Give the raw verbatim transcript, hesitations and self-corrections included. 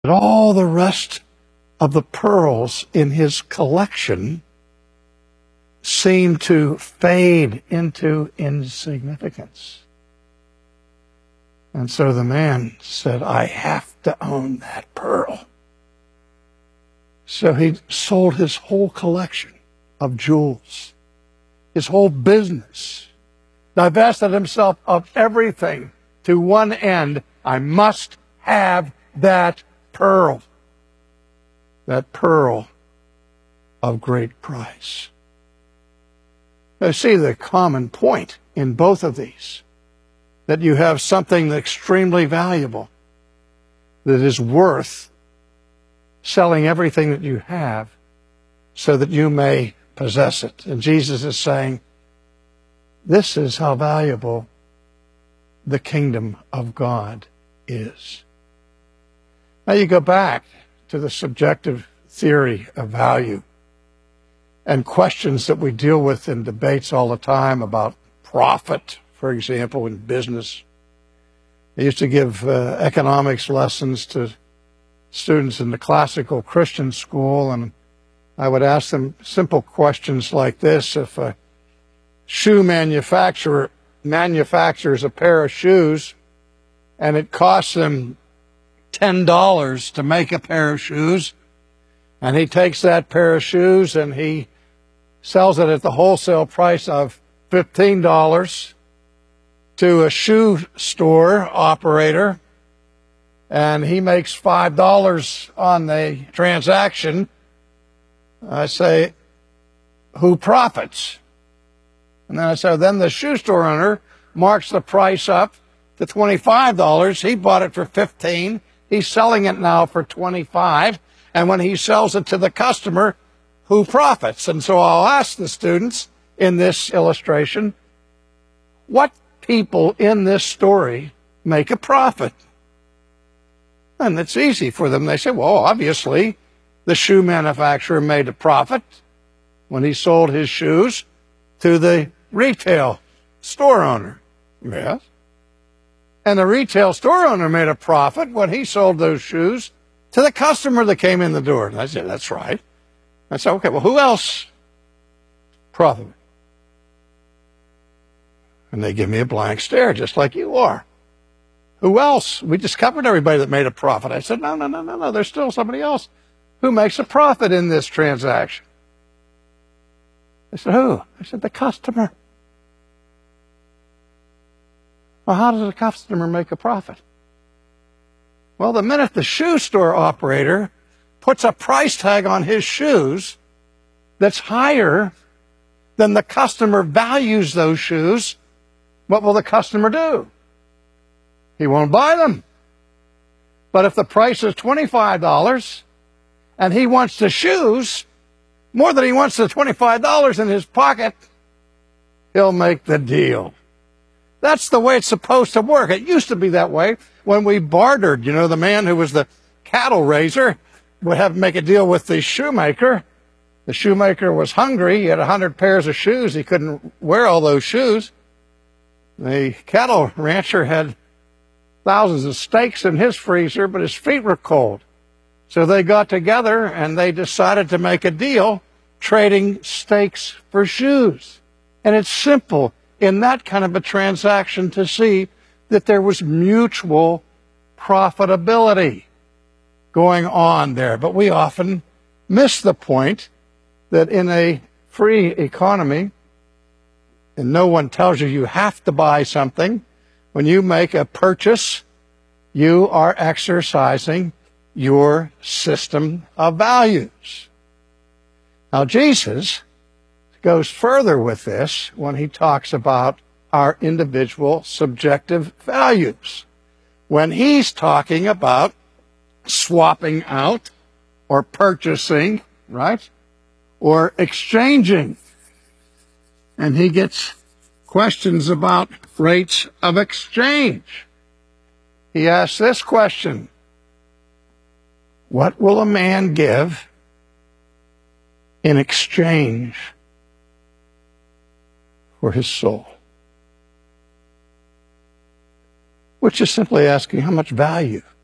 But all the rest of the pearls in his collection seemed to fade into insignificance. And so the man said, I have to own that pearl. So he sold his whole collection of jewels, his whole business, divested himself of everything to one end. I must have that pearl, that pearl of great price. Now, see the common point in both of these, that you have something extremely valuable that is worth selling everything that you have so that you may possess it. And Jesus is saying, this is how valuable the kingdom of God is. Now you go back to the subjective theory of value and questions that we deal with in debates all the time about profit, for example, in business. I used to give uh, economics lessons to students in the classical Christian school, and I would ask them simple questions like this. If a shoe manufacturer manufactures a pair of shoes and it costs them ten dollars to make a pair of shoes, and he takes that pair of shoes and he sells it at the wholesale price of fifteen dollars to a shoe store operator, and he makes five dollars on the transaction, I say, who profits? And then I say, then the shoe store owner marks the price up to twenty-five dollars. He bought it for fifteen dollars. He's selling it now for twenty-five dollars. And when he sells it to the customer, who profits? And so I'll ask the students in this illustration, what people in this story make a profit? And it's easy for them. They say, well, obviously, the shoe manufacturer made a profit when he sold his shoes to the retail store owner. Yes. And the retail store owner made a profit when he sold those shoes to the customer that came in the door. And I said, that's right. I said, okay, well, who else profited? And they give me a blank stare, just like you are. Who else? We just covered everybody that made a profit. I said, no, no, no, no, no. There's still somebody else who makes a profit in this transaction. I said, who? I said, the customer. Well, how does a customer make a profit? Well, the minute the shoe store operator puts a price tag on his shoes that's higher than the customer values those shoes, what will the customer do? He won't buy them. But if the price is twenty-five dollars and he wants the shoes more than he wants the twenty-five dollars in his pocket, he'll make the deal. That's the way it's supposed to work. It used to be that way when we bartered. You know, the man who was the cattle raiser would have to make a deal with the shoemaker. The shoemaker was hungry. He had a hundred pairs of shoes. He couldn't wear all those shoes. The cattle rancher had thousands of steaks in his freezer, but his feet were cold. So they got together and they decided to make a deal, trading steaks for shoes. And it's simple in that kind of a transaction to see that there was mutual profitability going on there. But we often miss the point that in a free economy, and no one tells you you have to buy something, when you make a purchase, you are exercising your system of values. Now, Jesus goes further with this when he talks about our individual subjective values. When he's talking about swapping out or purchasing, right, or exchanging. And he gets questions about rates of exchange. He asks this question: what will a man give in exchange for his soul? Which is simply asking how much value